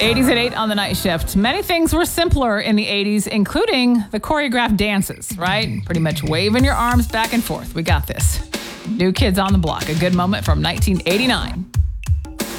80s at 8 on the night shift. Many things were simpler in the 80s, including the choreographed dances, right? Pretty much waving your arms back and forth. We got this. New Kids on the Block, a good moment from 1989.